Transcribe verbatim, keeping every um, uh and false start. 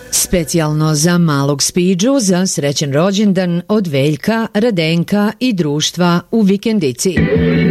Specijalno za malog Spiđu za srećen rođendan od Veljka, Radenka i društva u Vikendici.